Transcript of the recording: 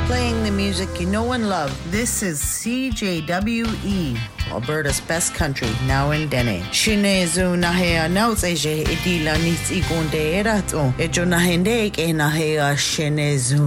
Playing the music you know and love. This is CJWE, Alberta's best country, now in Dene. Shinezu nahea nauts eje idila nits igonde erato. Ejo nahende ke nahea shinezu.